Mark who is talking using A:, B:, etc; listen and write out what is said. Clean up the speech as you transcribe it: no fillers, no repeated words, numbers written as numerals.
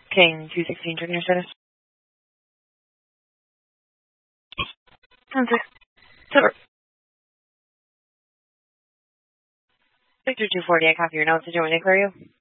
A: King 216 Junior status. Okay. Super. Victor 240, I copy your notes. Did you want me to clear you?